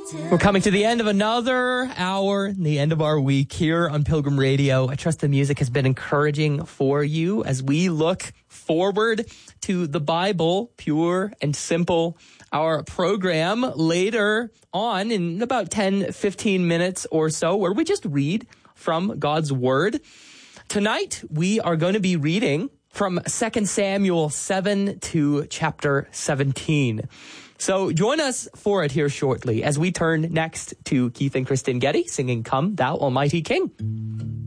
We're coming to the end of another hour, the end of our week here on Pilgrim Radio. I trust the music has been encouraging for you as we look forward to the Bible, pure and simple. Our program later on in about 10, 15 minutes or so, where we just read from God's Word. Tonight, we are going to be reading from 2 Samuel 7 to chapter 17. So join us for it here shortly as we turn next to Keith and Kristen Getty singing Come Thou Almighty King.